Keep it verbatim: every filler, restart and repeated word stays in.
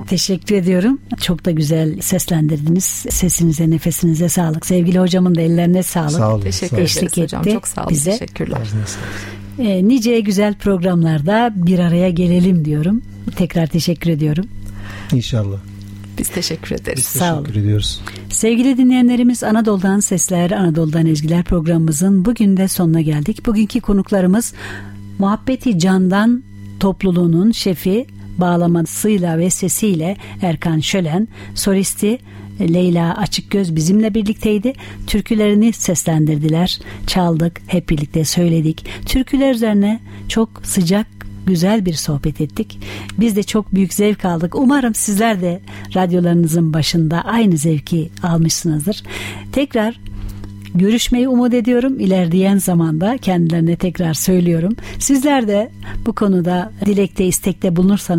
Teşekkür ediyorum. Çok da güzel seslendirdiniz. Sesinize, nefesinize sağlık. Sevgili hocamın da ellerine sağlık. Sağ olun. Teşekkür sağ olun. ederiz hocam. Çok sağ olun. Bize. Teşekkürler. E, nice güzel programlarda bir araya gelelim diyorum. Tekrar teşekkür ediyorum. İnşallah. Biz teşekkür ederiz. Biz Sağ olun. teşekkür ediyoruz. Sevgili dinleyenlerimiz, Anadolu'dan Sesler, Anadolu'dan Ezgiler programımızın bugün de sonuna geldik. Bugünkü konuklarımız Muhabbeti Candan topluluğunun şefi, bağlamasıyla ve sesiyle Erkan Şölen, solisti Leyla Açıkgöz bizimle birlikteydi. Türkülerini seslendirdiler, çaldık, hep birlikte söyledik. Türküler üzerine çok sıcak, güzel bir sohbet ettik. Biz de çok büyük zevk aldık. Umarım sizler de radyolarınızın başında aynı zevki almışsınızdır. Tekrar görüşmeyi umut ediyorum. İlerleyen zamanda kendilerine tekrar söylüyorum. Sizler de bu konuda dilekte, istekte bulunursanız